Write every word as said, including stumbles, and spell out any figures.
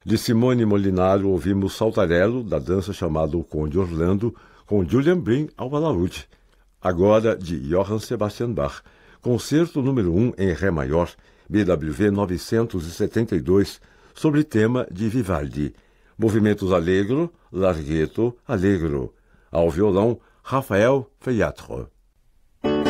De Simone Molinaro ouvimos Saltarello, da dança chamada O Conde Orlando, com Julian Brim ao alaúde. Agora, de Johann Sebastian Bach, Concerto número um em Ré maior, B W V novecentos e setenta e dois, sobre tema de Vivaldi. Movimentos allegro, larghetto, allegro. Ao violão, Rafael Feiatre.